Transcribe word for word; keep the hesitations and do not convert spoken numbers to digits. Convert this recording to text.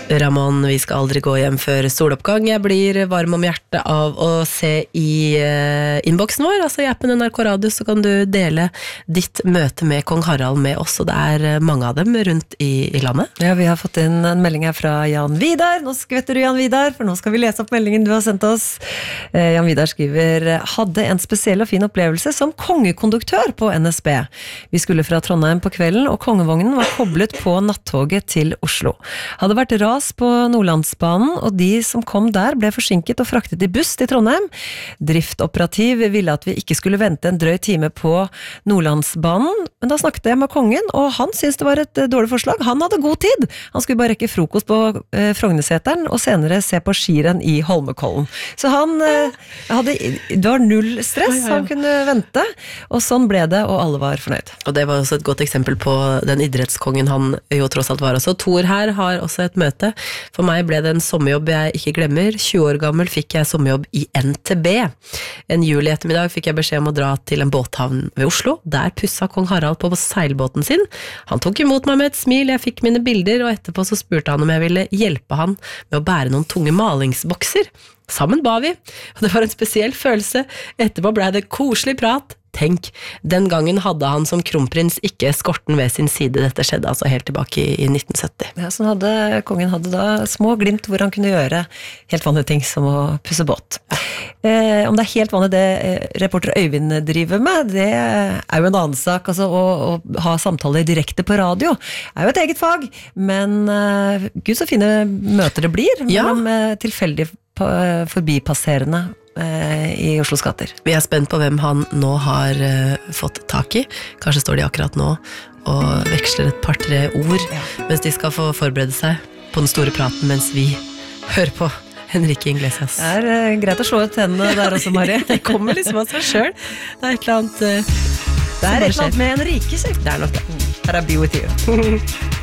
Ramon, vi skal aldri gå hjem før soloppgang. Jeg blir varm om hjertet av å se i uh, innboksen vår, altså i appen N R K Radio, så kan du dele ditt møte med Kong Harald med oss, og det er mange av dem rundt i, i landet. Ja, vi har fått inn en melding her fra Jan Vidar. Nå skvetter du, Jan Vidar, for nå skal vi lese opp meldingen du har sendt oss. Eh, Jan Vidar skriver, hadde en spesiell og fin opplevelse som kongekonduktør på N S B. Vi skulle fra Trondheim på kvelden, og kongevognen var koblet på nattoget til Oslo. Hadde vært ras på Nordlandsbanen, og de som kom der ble forsinket og fraktet i buss til Trondheim. Driftoperativ ville at vi ikke skulle vente en drøy time på Nordlandsbanen, men da snakket jeg med kongen, og han syntes det var et dårlig forslag. Han hadde god tid. Han skulle bare rekke frokost på eh, Frognerseteren, og senere se på skirenn i Holmenkollen. Så han eh, hadde, det var null stress, han kunne vente, og sånn ble det, og alle var fornøyd. Og det var også et godt eksempel på den idrettskongen han jo tross alt var også. Tor her har også et møte. For meg ble det en sommerjobb jeg ikke glemmer. tjue år gammel fikk jeg sommerjobb i N T B. En juli ettermiddag fikk jeg beskjed om å dra til en båthavn ved Oslo. Der pussa Kong Harald på seilbåten sin. Han tok imot meg med et smil, jeg fikk mine bilder, og etterpå så spurte han om jeg ville hjelpe han med å bære noen tunge malingsbokser. Sammen ba vi, og det var en spesiell følelse. Etterpå ble det koselig prat. Tenk, den gangen hadde han som kronprins ikke skorten ved sin side. Dette skjedde altså helt tilbake i, i nitten sytti. Ja, så hadde, kongen hadde da små glimt hvor han kunne gjøre helt vanlige ting som å pusse båt. Eh, om det er helt vanlig det eh, reporter Øyvind driver med, det er jo en annen sak. Altså, å, å ha samtaler direkte på radio er jo et eget fag, men eh, gud så fine møter det blir mellom ja. eh, tilfeldig eh, forbipasserende i Oslos gater. Vi er spent på hvem han nå har uh, fått tak i. Kanskje står de akkurat nå og veksler et par-tre ord ja. mens de skal få forberede seg på den store praten mens vi hører på Enrique Iglesias. Det er uh, greit å slå ut tennene der også, Marie. Det kommer liksom av seg selv. Det er et eller annet uh, Det er et eller annet med Enrique, sier. Det er nok det. Her er Be With You.